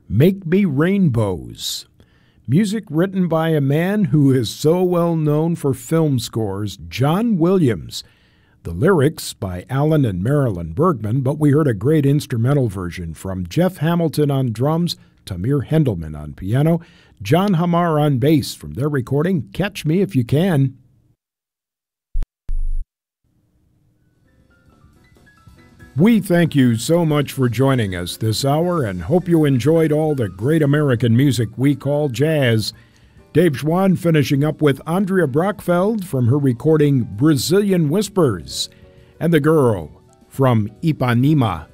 Make Me Rainbows. Music written by a man who is so well known for film scores, John Williams. The lyrics by Alan and Marilyn Bergman, but we heard a great instrumental version from Jeff Hamilton on drums, Tamir Hendelman on piano, John Hamar on bass from their recording, Catch Me If You Can. We thank you so much for joining us this hour and hope you enjoyed all the great American music we call jazz. Dave Schwann finishing up with Andrea Brockfeld from her recording Brazilian Whispers, and The Girl from Ipanema.